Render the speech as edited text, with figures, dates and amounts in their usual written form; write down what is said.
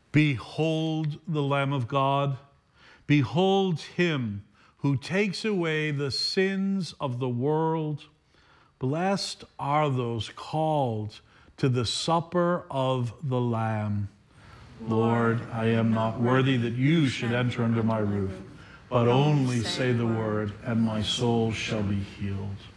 Behold the Lamb of God. Behold him who takes away the sins of the world. Blessed are those called to the supper of the Lamb. Lord, I am not worthy that you should enter under my roof, but only say the word, and my soul shall be healed.